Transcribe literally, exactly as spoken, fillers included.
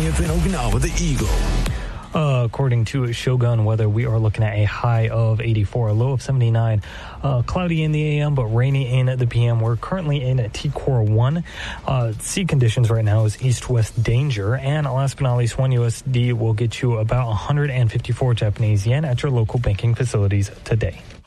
F N Okinawa, the Eagle. Uh, according to Shogun Weather, we are looking at a high of eighty-four, a low of seventy-nine. Uh, cloudy in the A M, but rainy in the P M. We're currently in T Core one. Uh, sea conditions right now is east-west danger. And last but not least, one U S D will get you about one hundred fifty-four Japanese yen at your local banking facilities today.